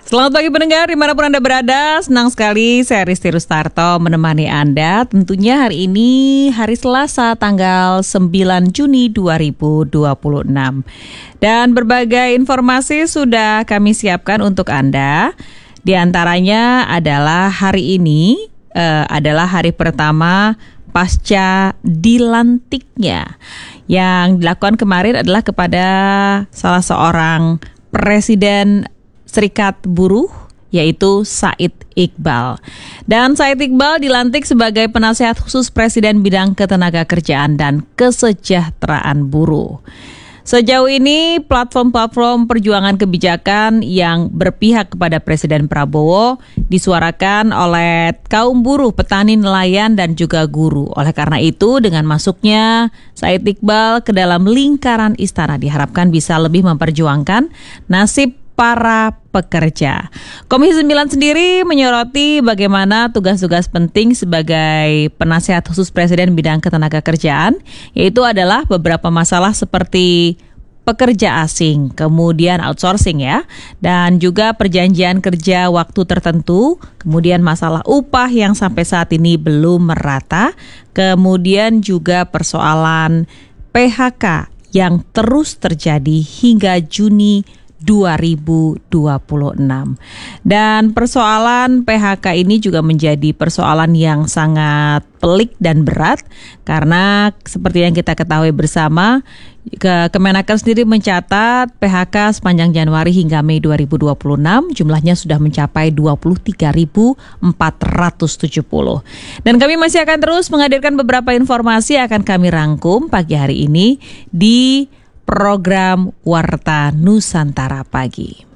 Selamat pagi pendengar dimanapun Anda berada. Senang sekali saya Risti Rustarto menemani Anda. Tentunya hari ini hari Selasa tanggal 9 Juni 2026. Dan berbagai informasi sudah kami siapkan untuk Anda. Di antaranya adalah hari ini adalah hari pertama pasca dilantiknya. Yang dilakukan kemarin adalah kepada salah seorang Presiden Serikat Buruh, yaitu Said Iqbal. Dan Said Iqbal dilantik sebagai penasihat khusus Presiden bidang ketenagakerjaan dan kesejahteraan buruh. Sejauh ini platform-platform perjuangan kebijakan yang berpihak kepada Presiden Prabowo disuarakan oleh kaum buruh, petani, nelayan, dan juga guru. Oleh karena itu, dengan masuknya Said Iqbal ke dalam lingkaran istana diharapkan bisa lebih memperjuangkan nasib para pekerja. Komisi 9 sendiri menyoroti bagaimana tugas-tugas penting sebagai penasihat khusus Presiden bidang ketenagakerjaan, yaitu adalah beberapa masalah seperti pekerja asing, kemudian outsourcing ya, dan juga perjanjian kerja waktu tertentu, kemudian masalah upah yang sampai saat ini belum merata, kemudian juga persoalan PHK yang terus terjadi hingga Juni 2026. Dan persoalan PHK ini juga menjadi persoalan yang sangat pelik dan berat karena seperti yang kita ketahui bersama, Kemenaker sendiri mencatat PHK sepanjang Januari hingga Mei 2026 jumlahnya sudah mencapai 23.470. Dan kami masih akan terus menghadirkan beberapa informasi yang akan kami rangkum pagi hari ini di program Warta Nusantara Pagi.